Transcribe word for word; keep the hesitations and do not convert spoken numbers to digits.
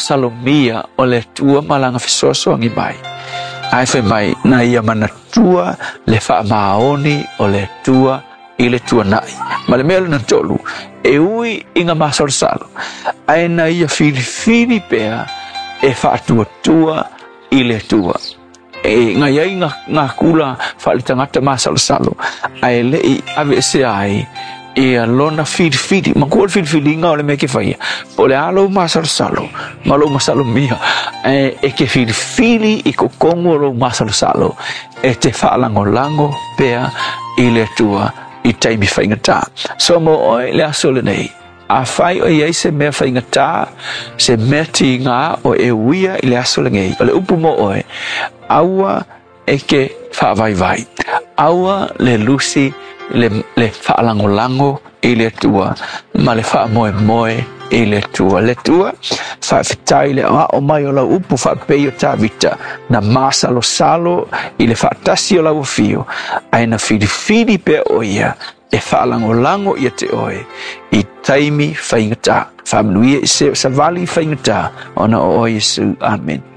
masalomia o le tua malanga fesoso ngi mai. Ai fe mai na ia mana tua le wha maoni o le tua i le tua nai. Ma le mea na tolu e ui inga masal salo. Ai na ia fili fili pea e wha tua tua i le tua. E nga iai nga, nga kula wha le tangata masal salo. Ai le i ave se ai e lona fili fili. Ma kua fili fili nga o le me ke whaia. O le alo masal salo. Ma lo masalo mia. E, e ke fili fili i ko kongo lo masal salo. E te wha lango lango pea i le tua i taimi whaingata. So mo oi le aso le nei. A whai o iei se mea whaingata, se mea ti ngā o e wia i le aso le ngei. O le upu mo oi, aua e ke whaavai vai. Aua le lusi, le, le whaalango lango i le tua, ma le wha moe moe i le tua. Le tua, whaafitai le a o mai o lau upu whaapei o tā vita, na māsalo salo i le whaatasi o lau fio, ai na whiri whiri pe o ia, e whaalango lango ia te oe, i taimi whaingata. Whaamanuia i se savali whaingata, ona o o Yesu. Amen.